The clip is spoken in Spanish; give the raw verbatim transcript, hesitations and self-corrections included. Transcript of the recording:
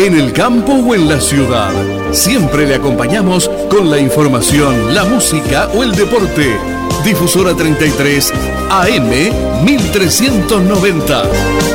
en el campo o en la ciudad. Siempre le acompañamos con la información, la música o el deporte. Difusora treinta y tres A M mil trescientos noventa.